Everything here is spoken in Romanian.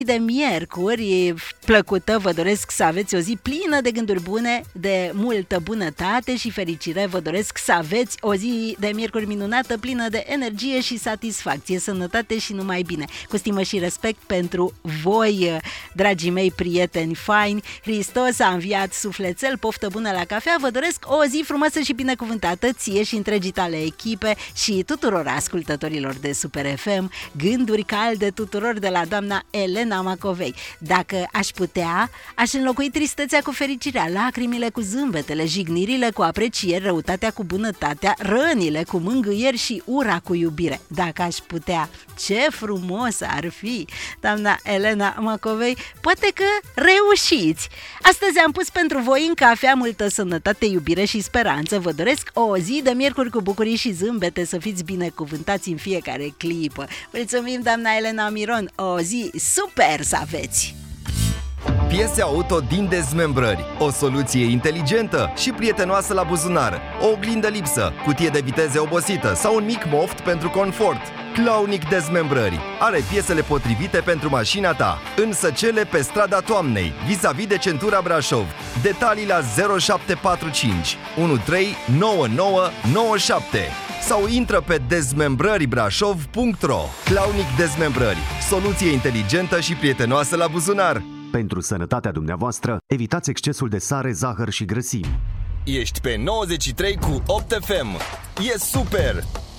de miercuri plăcută, vă doresc să aveți o zi plină de gânduri bune, de multă bunătate și fericire. Vă doresc să aveți o zi de miercuri minunată, plină de energie și satisfacție, sănătate și numai bine. Cu stimă și respect pentru voi, dragii mei prieteni faini. Hristos a înviat, sufletel, poftă bună la cafea. Vă doresc o zi frumoasă și binecuvântată ție și întregii tale echipe și tuturor ascultătorilor de Super FM. Gânduri calde tuturor de la doamna Elena Macovei. Dacă aș putea, aș înlocui tristețea cu fericirea, lacrimile cu zâmbetele, jignirile cu aprecieri, răutatea cu bunătatea, rănile cu mângâieri și ura cu iubire. Dacă aș putea, ce frumos ar fi! Doamna Elena Macovei, poate că reușiți! Astăzi am pus pentru voi în cafea multă sănătate, iubire și speranță. Vă doresc o zi de miercuri cu bucurii și zâmbete, să fiți binecuvântați în fiecare clipă. Mulțumim, doamna Elena Miron, o zi super să aveți! Piese auto din dezmembrări. O soluție inteligentă și prietenoasă la buzunar. O oglindă lipsă, cutie de viteze obosită sau un mic moft pentru confort. Claunic Dezmembrări are piesele potrivite pentru mașina ta. În Săcele, pe strada Toamnei, vis-a-vis de centura Brașov. Detalii la 0745 139997 sau intră pe dezmembrăribrașov.ro. Claunic Dezmembrări, soluție inteligentă și prietenoasă la buzunar. Pentru sănătatea dumneavoastră, evitați excesul de sare, zahăr și grăsimi. Ești pe 93 cu 8 FM. E super!